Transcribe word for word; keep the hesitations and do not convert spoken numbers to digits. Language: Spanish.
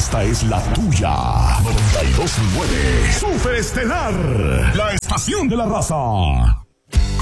esta es la tuya. noventa y dos punto nueve Super Estelar, la estación de la raza.